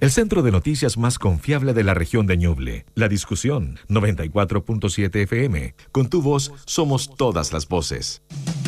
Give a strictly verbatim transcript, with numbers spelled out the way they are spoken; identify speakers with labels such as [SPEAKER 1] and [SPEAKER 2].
[SPEAKER 1] el centro de noticias más confiable de la región de Ñuble. La Discusión, noventa y cuatro punto siete F M. Con tu voz somos todas las voces.